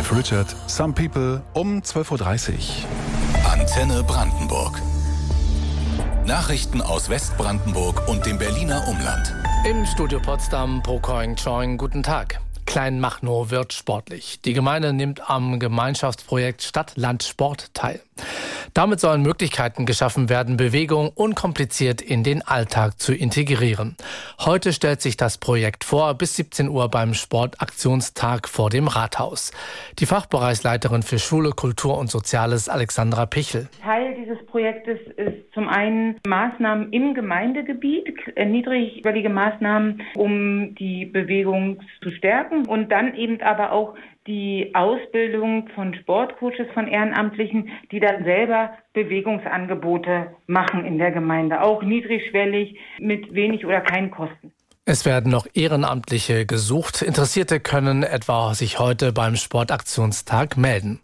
Cliff Richard, Some People um 12.30 Uhr. Antenne Brandenburg. Nachrichten aus Westbrandenburg und dem Berliner Umland. Im Studio Potsdam, Pocoing Choing, guten Tag. Kleinmachnow wird sportlich. Die Gemeinde nimmt am Gemeinschaftsprojekt Stadt-Land-Sport teil. Damit sollen Möglichkeiten geschaffen werden, Bewegung unkompliziert in den Alltag zu integrieren. Heute stellt sich das Projekt vor, bis 17 Uhr beim Sportaktionstag vor dem Rathaus. Die Fachbereichsleiterin für Schule, Kultur und Soziales, Alexandra Pichel. Teil dieses Projektes ist zum einen Maßnahmen im Gemeindegebiet, niedrigschwellige Maßnahmen, um die Bewegung zu stärken und dann eben aber auch die Ausbildung von Sportcoaches, von Ehrenamtlichen, die dann selber Bewegungsangebote machen in der Gemeinde, auch niedrigschwellig mit wenig oder keinen Kosten. Es werden noch Ehrenamtliche gesucht. Interessierte können etwa sich heute beim Sportaktionstag melden.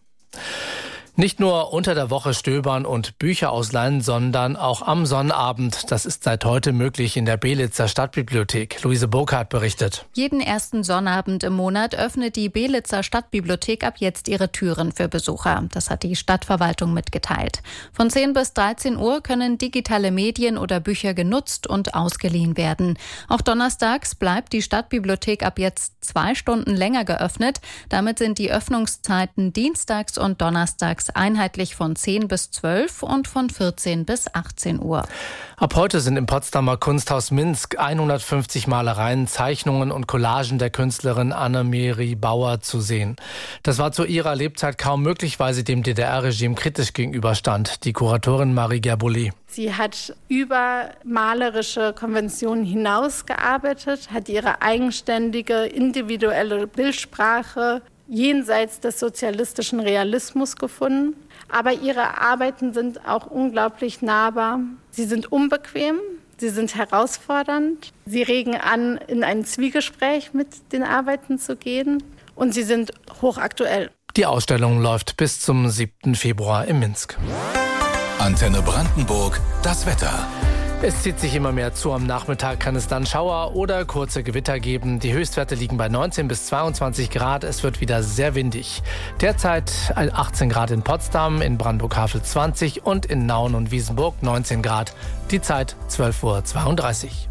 Nicht nur unter der Woche stöbern und Bücher ausleihen, sondern auch am Sonnabend. Das ist seit heute möglich in der Belitzer Stadtbibliothek. Luise Burkhardt berichtet. Jeden ersten Sonnabend im Monat öffnet die Belitzer Stadtbibliothek ab jetzt ihre Türen für Besucher. Das hat die Stadtverwaltung mitgeteilt. Von 10 bis 13 Uhr können digitale Medien oder Bücher genutzt und ausgeliehen werden. Auch donnerstags bleibt die Stadtbibliothek ab jetzt 2 Stunden länger geöffnet. Damit sind die Öffnungszeiten dienstags und donnerstags einheitlich von 10 bis 12 und von 14 bis 18 Uhr. Ab heute sind im Potsdamer Kunsthaus Minsk 150 Malereien, Zeichnungen und Collagen der Künstlerin Annemary Bauer zu sehen. Das war zu ihrer Lebzeit kaum möglich, weil sie dem DDR-Regime kritisch gegenüberstand. Die Kuratorin Marie Gerbouli. Sie hat über malerische Konventionen hinausgearbeitet, hat ihre eigenständige, individuelle Bildsprache jenseits des sozialistischen Realismus gefunden. Aber ihre Arbeiten sind auch unglaublich nahbar. Sie sind unbequem, sie sind herausfordernd, sie regen an, in ein Zwiegespräch mit den Arbeiten zu gehen und sie sind hochaktuell. Die Ausstellung läuft bis zum 7. Februar in Minsk. Antenne Brandenburg, das Wetter. Es zieht sich immer mehr zu. Am Nachmittag kann es dann Schauer oder kurze Gewitter geben. Die Höchstwerte liegen bei 19 bis 22 Grad. Es wird wieder sehr windig. Derzeit 18 Grad in Potsdam, in Brandenburg-Havel 20 und in Nauen und Wiesenburg 19 Grad. Die Zeit 12.32 Uhr.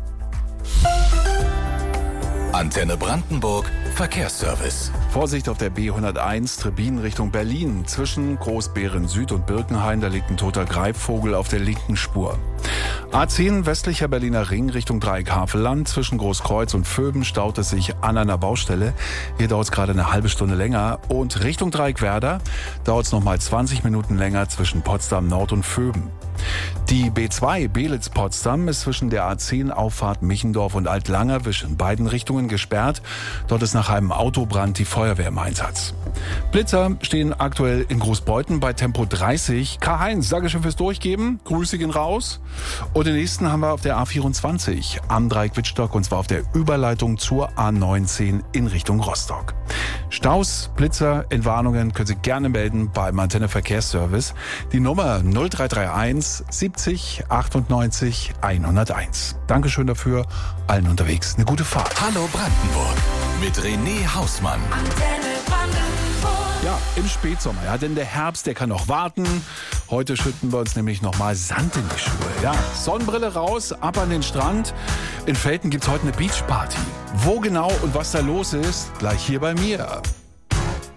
Antenne Brandenburg, Verkehrsservice. Vorsicht auf der B101 Trebin Richtung Berlin. Zwischen Großbeeren Süd und Birkenhain, da liegt ein toter Greifvogel auf der linken Spur. A10 westlicher Berliner Ring Richtung Dreieck Havelland. Zwischen Großkreuz und Vöben staut es sich an einer Baustelle. Hier dauert es gerade eine halbe Stunde länger. Und Richtung Dreieck Werder dauert es nochmal 20 Minuten länger zwischen Potsdam Nord und Vöben. Die B2 Belitz-Potsdam ist zwischen der A10 Auffahrt Michendorf und Altlangerwisch in beiden Richtungen gesperrt. Dort ist nach einem Autobrand die Feuerwehr im Einsatz. Blitzer stehen aktuell in Großbeuthen bei Tempo 30. Karl-Heinz, Dankeschön fürs Durchgeben. Grüße gehen raus. Und den nächsten haben wir auf der A24 am Dreieck Wittstock und zwar auf der Überleitung zur A19 in Richtung Rostock. Staus, Blitzer, Entwarnungen können Sie gerne melden beim Antenne Verkehrsservice. Die Nummer 0331 70 98 101. Dankeschön dafür. Allen unterwegs eine gute Fahrt. Hallo Brandenburg mit René Hausmann. Antenne Brandenburg. Ja, im Spätsommer. Ja, denn der Herbst, der kann noch warten. Heute schütten wir uns nämlich nochmal Sand in die Schuhe. Ja, Sonnenbrille raus, ab an den Strand. In Velten gibt's heute eine Beachparty. Wo genau und was da los ist, gleich hier bei mir.